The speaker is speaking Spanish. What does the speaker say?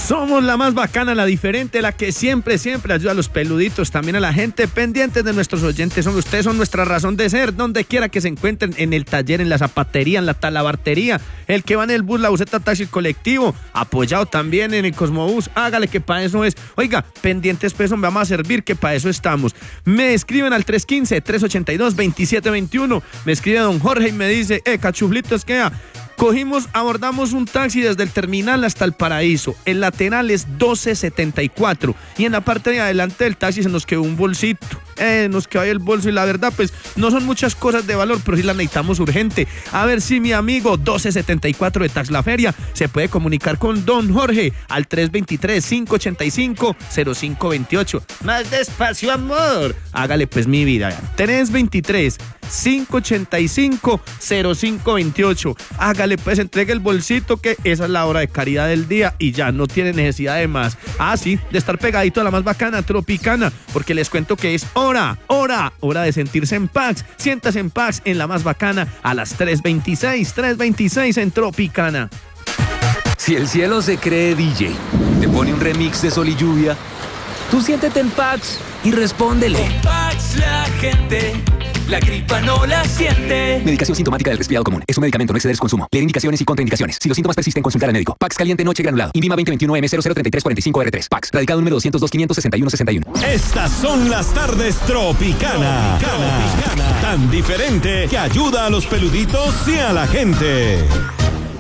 Somos la más bacana, la diferente, la que siempre ayuda a los peluditos, también a la gente pendiente de nuestros oyentes. Ustedes son nuestra razón de ser, donde quiera que se encuentren, en el taller, en la zapatería, en la talabartería, el que va en el bus, la buseta, taxi, colectivo, apoyado también en el Cosmobús. Hágale, que para eso es. Oiga, pendientes, pues, me vamos a servir, que para eso estamos. Me escriben al 315-382-2721. Me escribe don Jorge y me dice, cachuflitos, ¿qué? Abordamos un taxi desde el terminal hasta el Paraíso. El lateral es 1274 y en la parte de adelante del taxi se nos quedó un bolsito. Nos quedó ahí el bolso y la verdad, pues, no son muchas cosas de valor, pero sí las necesitamos urgente. A ver si mi amigo 1274 de Tax La Feria se puede comunicar con don Jorge al 323-585-0528. Más despacio, amor. Hágale, pues, mi vida. 323-585-0528. Hágale, pues, entregue el bolsito, que esa es la hora de caridad del día y ya no tiene necesidad de más. Sí, de estar pegadito a la más bacana, Tropicana, porque les cuento que es hora de sentirse en Pax. Siéntase en Pax en la más bacana a las 3:26 en Tropicana. Si el cielo se cree DJ, te pone un remix de Sol y Lluvia, tú siéntete en Pax y respóndele. Con Pax la gente, la gripa no la siente. Medicación sintomática del resfriado común. Es un medicamento, no exceder su consumo. Leer indicaciones y contraindicaciones. Si los síntomas persisten, consultar al médico. Pax caliente noche granulado. Invima 2021M003345R3. Pax. Radicado número 202-561-61. Estas son las tardes Tropicana. Tan diferente que ayuda a los peluditos y a la gente.